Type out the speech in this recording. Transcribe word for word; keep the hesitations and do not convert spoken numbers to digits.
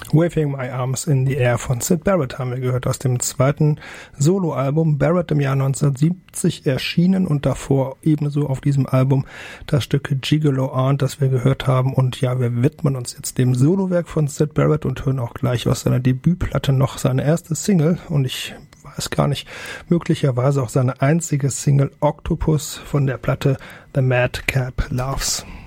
Waving My Arms in the Air von Syd Barrett haben wir gehört, aus dem zweiten Soloalbum Barrett im Jahr neunzehnhundertsiebzig erschienen und davor ebenso auf diesem Album das Stück Gigolo Aunt, das wir gehört haben. Und ja, wir widmen uns jetzt dem Solowerk von Syd Barrett und hören auch gleich aus seiner Debütplatte noch seine erste Single und ich weiß gar nicht, möglicherweise auch seine einzige Single Octopus von der Platte The Madcap Loves.